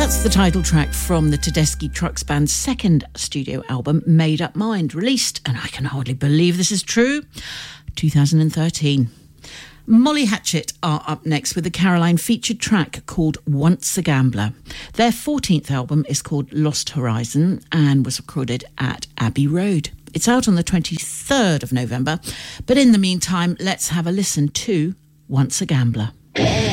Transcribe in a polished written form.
That's the title track from the Tedeschi Trucks Band's second studio album, Made Up Mind, released, and I can hardly believe this is true, 2013. Molly Hatchet are up next with a Caroline featured track called Once a Gambler. Their 14th album is called Lost Horizon and was recorded at Abbey Road. It's out on the 23rd of November, but in the meantime, let's have a listen to Once a Gambler.